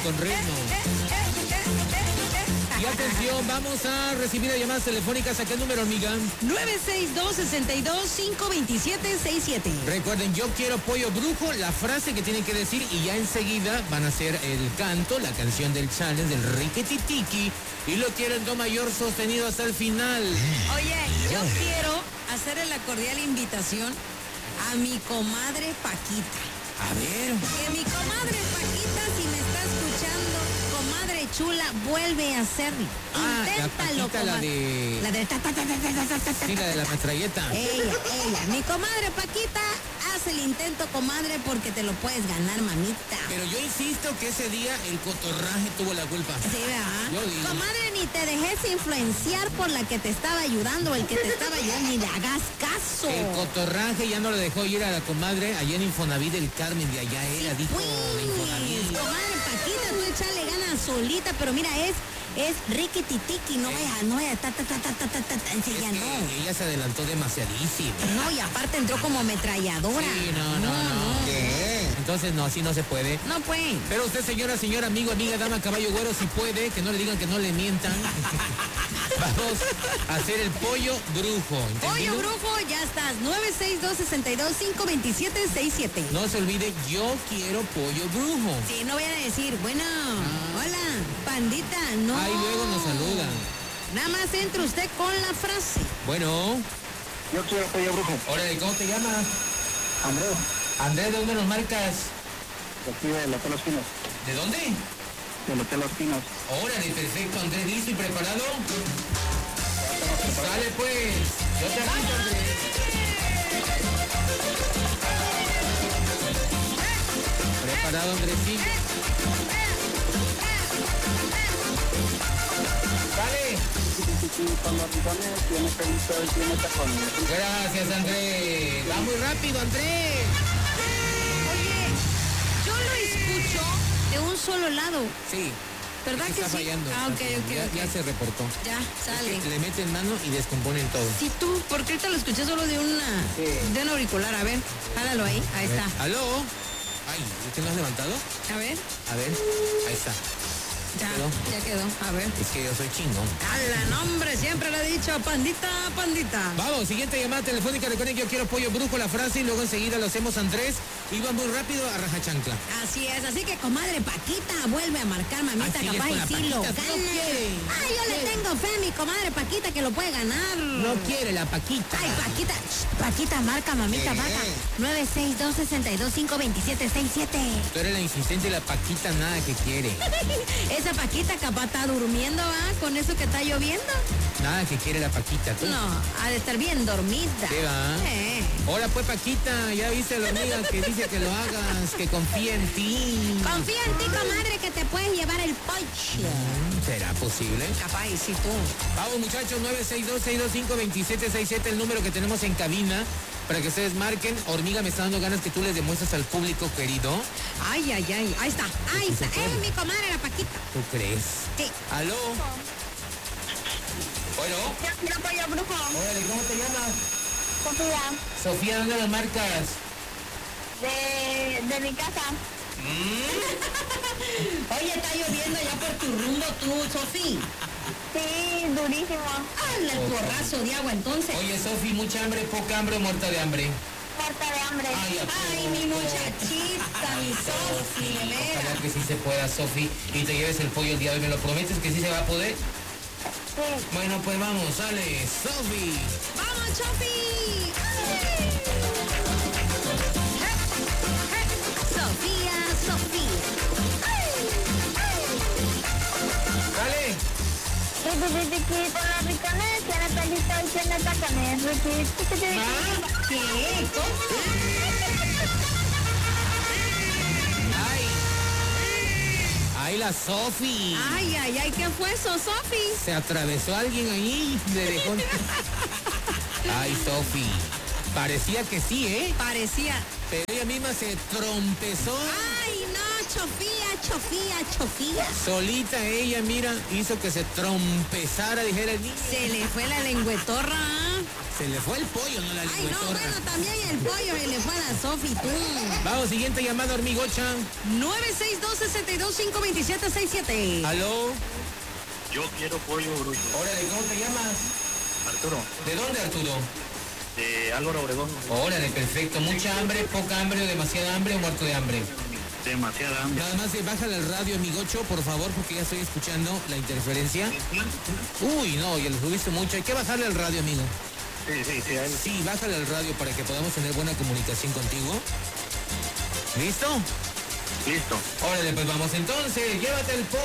con ritmo. Y atención, vamos a recibir llamadas telefónicas. ¿A qué número, amiga? 962-62-527-67. Recuerden, yo quiero pollo brujo, la frase que tienen que decir, y ya enseguida van a hacer el canto, la canción del challenge del Riquititiki, y lo quiero en do mayor sostenido hasta el final. Oye, yo quiero hacerle la cordial invitación a mi comadre Paquita. A ver. Que mi comadre Paquita, si me está escuchando, comadre chula, vuelve a hacerlo. Inténtalo, la Paquita, comadre. La de ta, ta, ta, ta, ta, ta, ta, ta. Sí, la de la metralleta. Ella. Mi comadre Paquita, haz el intento, comadre, porque te lo puedes ganar, mamita. Pero yo insisto que ese día el cotorraje tuvo la culpa. Sí, ¿verdad? Yo digo. Comadre, ni te dejes influenciar por la que te estaba ayudando, el que te estaba ayudando, ni le hagas caso. El cotorraje ya no le dejó ir a la comadre allá en Infonavit del Carmen, de allá era, dijo Pues, Infonavit. comadre Paquita, tú échale ganas solita, pero mira, es riquititiki, no vaya, enseguida, no. Ella se adelantó demasiadísimo. No, y aparte entró como ametralladora. Sí, no. ¿Qué? Entonces no, así no se puede. No, pues. Pero usted, señora, amigo, amiga, dama, caballo, güero, si puede, que no le digan que no le mientan. Vamos a hacer el pollo brujo. ¿entendido? Pollo brujo, ya estás. 962-62-527-67. No se olvide, yo quiero pollo brujo. Sí, no vayan a decir, bueno, hola, pandita, no. Ahí luego nos saludan. Nada más entre usted con la frase. Bueno, Yo quiero pollo brujo. órale, ¿cómo te llamas? Andrés, Andrés, ¿de dónde nos marcas? de aquí del Hotel Los Pinos. ¿De dónde? Del Hotel Los Pinos. Órale, perfecto, Andrés, ¿listo y preparado? Sale pues, yo te aviso, Andrés. ¿Preparado, Andrés? Sí. Sale. Con los bidones, tiene pelito y tiene tacones. Gracias, Andrés. Va muy rápido, Andrés. Oye, yo lo escucho de un solo lado. Sí. ¿Verdad es que está sí? fallando. Ah, ok, ok, Ya, ok. ya se reportó. Ya, sale. Es que le meten mano y descomponen todo. Sí, tú, porque ahorita lo escuché solo de un auricular. A ver, jálalo ahí, ahí está. ¿Aló? Ay, ¿es que no has levantado? A ver, Ahí está. ya, ¿Quedó? ya quedó. A ver. Es que yo soy chingón. ¡Hala, nombre! Siempre le he dicho, pandita. Vamos, siguiente llamada telefónica. Recuerden que yo quiero pollo brujo, la frase, y luego enseguida lo hacemos, Andrés. Y va muy rápido a raja chancla. Así es, así que comadre Paquita vuelve a marcar, mamita, Así es, capaz con y la sí Paquita, lo no gana. quiere. Ay, yo le tengo fe a mi comadre Paquita que lo puede ganar. No quiere la Paquita. Ay, Paquita, Paquita, marca, mamita, ¿Qué? marca. 962-62-527-67. Tú eres la insistente y la Paquita nada que quiere. Esa Paquita capaz está durmiendo, ¿ah? Con eso que está lloviendo. Nada que quiere la Paquita, tú. No, ha de estar bien dormida. ¿Qué va? Hola pues, Paquita, ya viste la hormiga que dice que lo hagas, que confía en ti. Confía en ti, comadre, que te puedes llevar el ponche. ¿Será posible? Capaz, y si tú. Vamos, muchachos, 962-625-2767, el número que tenemos en cabina para que ustedes marquen. Hormiga, me está dando ganas que tú les demuestres al público querido. Ay, ahí está, ahí está. Es mi comadre, la Paquita. ¿Tú crees? Sí. ¿Aló? Bueno. Yo quiero pollo brujo. Órale, ¿cómo te llamas? Sofía, Sofía, ¿dónde las marcas? de mi casa. Oye, está lloviendo ya por tu rumbo tú, Sofi. Sí, durísimo. Hazle el porrazo de agua entonces. Oye, Sofi, ¿mucha hambre, poca hambre o muerta de hambre? Muerta de hambre. Ay, Ay, mi muchachita, mi Sofi, de veras. Ojalá que sí se pueda, Sofi, y te lleves el pollo el día de hoy. ¿Me lo prometes que sí se va a poder? Sí. Bueno, pues vamos, sale, Sofi. ¡Vamos, Sofi! Sofía. Dale. Ricky, con los ricones, tiene pelito y tiene tacones. Ricky. ¿Qué? ¿Cómo? Ay, la Sofi. Ay, ¿qué fue eso, Sofi? Se atravesó alguien ahí y le dejó. Ay, Sofi. Parecía que sí, ¿eh? Parecía. Pero ella misma se trompezó. Ay, no, Chofía. Solita ella, mira, hizo que se trompezara, dijera el niño. Se le fue la lengüetorra. Se le fue el pollo, no la Ay, no, lengüetorra. bueno, también el pollo se le fue a la Sofi, tú. Vamos, siguiente llamada, hormigocha. 962-62-52767. ¿Aló? Yo quiero pollo bruto. Órale, ¿cómo te llamas? Arturo, ¿De dónde, Arturo? de Álvaro Obregón. Órale, perfecto. ¿Mucha hambre, poca hambre o demasiada hambre o muerto de hambre? Demasiada hambre. Nada más bájale al radio, amigocho, por favor, porque ya estoy escuchando la interferencia. Uy, no, ya lo subiste mucho. Hay que bajarle al radio, amigo. Sí, ahí. Sí, bájale al radio para que podamos tener buena comunicación contigo. ¿Listo? Listo. Órale, pues vamos entonces. Llévate el pollo.